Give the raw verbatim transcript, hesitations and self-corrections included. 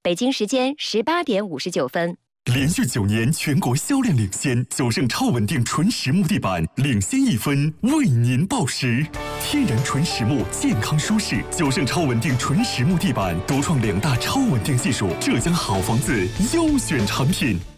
北京时间十八点五十九分。 连续九年全国销量领先，九盛超稳定纯实木地板领先一分，为您报时。天然纯实木，健康舒适，九盛超稳定纯实木地板独创两大超稳定技术，浙江好房子优选产品。